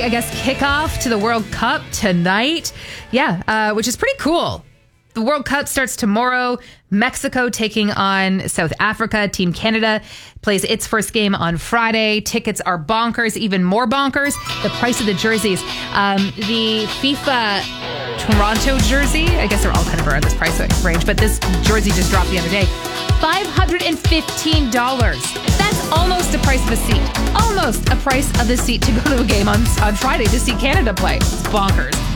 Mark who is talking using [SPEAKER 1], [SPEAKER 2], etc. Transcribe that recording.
[SPEAKER 1] I guess, kickoff to the World Cup tonight. Yeah, which is pretty cool. The World Cup starts tomorrow. Mexico taking on South Africa. Team Canada plays its first game on Friday. Tickets are bonkers, even more bonkers. The price of the jerseys. The FIFA Toronto jersey, I guess they're all kind of around this price range, but this jersey just dropped the other day. $515. That's almost the price of a seat. Almost a price of the seat to go to a game on Friday to see Canada play. It's bonkers.